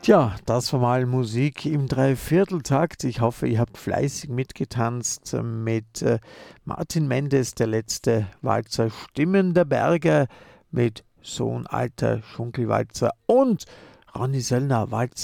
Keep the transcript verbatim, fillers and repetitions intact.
Tja, das war mal Musik im Dreivierteltakt. Ich hoffe, ihr habt fleißig mitgetanzt äh, mit äh, Martin Mendes, der letzte Walzer, Stimmen der Berge mit So ein alter Schunkelwalzer und Ronny Söllner, Walzer.